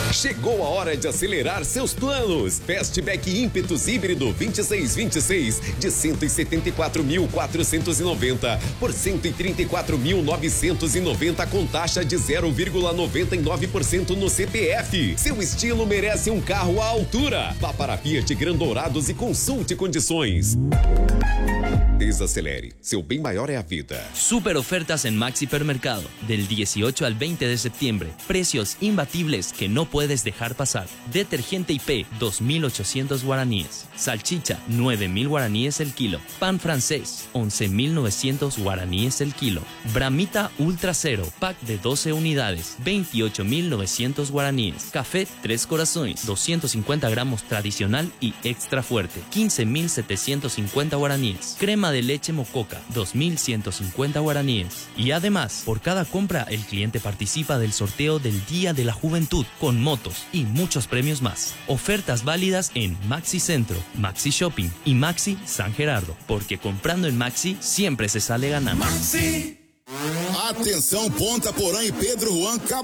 Chegou a hora de acelerar seus planos. Fastback ímpetus híbrido 2626 de 174.490 por 134.990 com taxa de 0,99% no CPF. Seu estilo merece um carro à altura. Vá para Fiat Grandourados e consulte condições. Desacelere. Seu bem maior é a vida. Super ofertas en Maxi Supermercado. Del 18 al 20 de septiembre. Precios imbatibles que no puedes dejar pasar. Detergente IP, 2.800 guaraníes. Salchicha, 9.000 guaraníes el kilo. Pan francés, 11.900 guaraníes el kilo. Bramita Ultra Cero, pack de 12 unidades, 28.900 guaraníes. Café Tres Corazones, 250 gramos tradicional y extra fuerte, 15.750 guaraníes. Crema de leche Mococa, 2.150 guaraníes. Y además, por cada compra, el cliente participa del sorteo del Día de la Juventud, con motos y muchos premios más. Ofertas válidas en Maxi Centro, Maxi Shopping y Maxi San Gerardo, porque comprando en Maxi siempre se sale ganando. Maxi. Atenção, Ponta Porã e Pedro Juan Cabral.